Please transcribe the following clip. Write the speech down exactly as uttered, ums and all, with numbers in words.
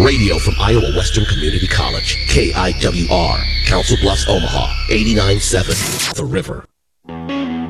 Radio from Iowa Western Community College. K I W R. Council Bluffs, Omaha. eighty-nine point seven. The River.